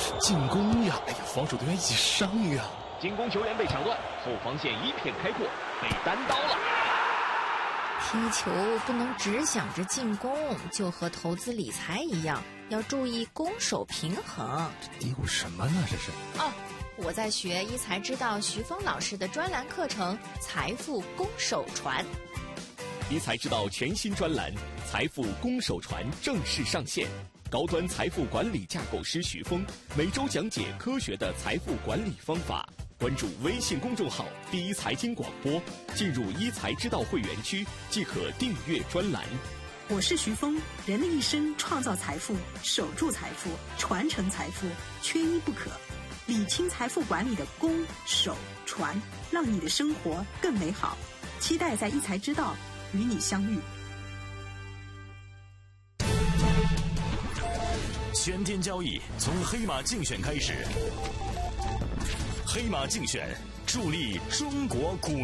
进攻呀！哎呀，防守队员一起上呀！ 进攻球员被抢断，后防线一片开阔，被单刀了。 踢球不能只想着进攻，就和投资理财一样，要注意攻守平衡。 这嘀咕什么呢？这是哦，我在学一才知道徐峰老师的专栏课程《财富攻守传》。 一才知道全新专栏《财富攻守传》正式上线。高端财富管理架构师徐峰每周讲解科学的财富管理方法。关注微信公众号“第一财经广播”，进入一财知道会员区即可订阅专栏。 我是徐峰，人的一生创造财富、守住财富、传承财富，缺一不可。理清财富管理的攻、守、传，让你的生活更美好。期待在一财知道与你相遇。 全天交易从黑马竞选开始，黑马竞选助力中国股